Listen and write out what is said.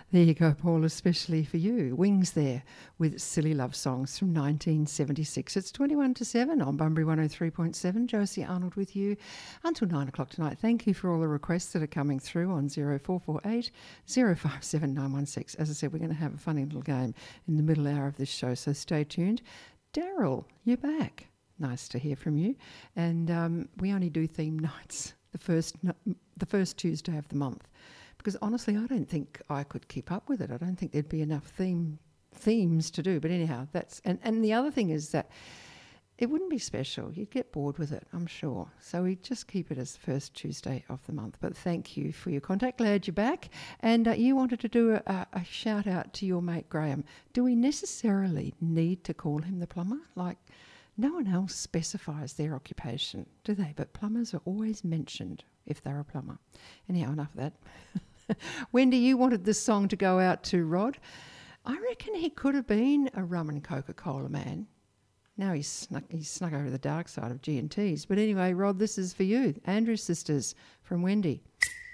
There you go, Paul, especially for you. Wings there with Silly Love Songs from 1976. It's 21 to 7 on Bunbury 103.7. Josie Arnold with you until 9 o'clock tonight. Thank you for all the requests that are coming through on 0448 057 916. As I said, we're going to have a funny little game in the middle hour of this show, so stay tuned. Daryl, you're back. Nice to hear from you. And we only do theme nights the first Tuesday of the month. Because honestly, I don't think I could keep up with it. I don't think there'd be enough themes to do. But anyhow, that's and the other thing is that it wouldn't be special. You'd get bored with it, I'm sure. So we just keep it as the first Tuesday of the month. But thank you for your contact. Glad you're back. And you wanted to do a shout out to your mate Graham. Do we necessarily need to call him the plumber? Like, no one else specifies their occupation, do they? But plumbers are always mentioned if they're a plumber. Anyhow, enough of that. Wendy, you wanted this song to go out to Rod. I reckon he could have been a rum and Coca-Cola man. Now he's snuck over the dark side of G&T's. But anyway, Rod, this is for you. Andrew's Sisters from Wendy.